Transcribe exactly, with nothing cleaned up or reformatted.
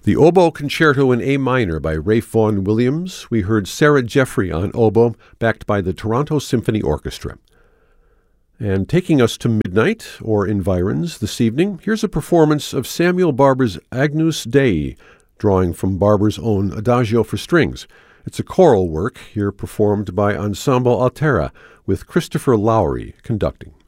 The Oboe Concerto in A minor by Ralph Vaughan Williams. We heard Sarah Jeffrey on oboe, backed by the Toronto Symphony Orchestra. And taking us to midnight, or environs, this evening, here's a performance of Samuel Barber's Agnus Dei, drawing from Barber's own Adagio for Strings. It's a choral work, here performed by Ensemble Altera, with Christopher Lowry conducting.